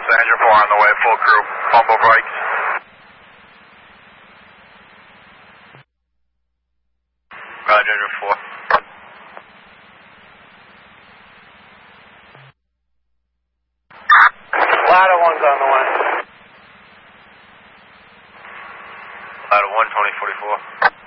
Engine 4 on the way, full crew. Combo brakes. Roger, Engine 4. Ladder 1's on the way. Ladder 1, 2044.